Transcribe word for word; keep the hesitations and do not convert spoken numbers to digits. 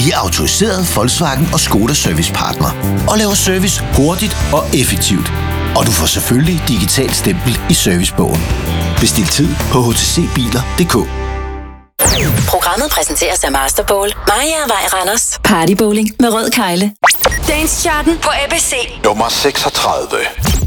Vi er autoriseret Volkswagen og Skoda servicepartner og laver service hurtigt og effektivt. Og du får selvfølgelig digital stempel i servicebogen. Bestil tid på h t c biler punktum d k. Programmet præsenteres af Masterbowl, Maja Vej Randers, Partybowling med Rød Kegle. Dance Charten på A B C. Nummer seksogtredive.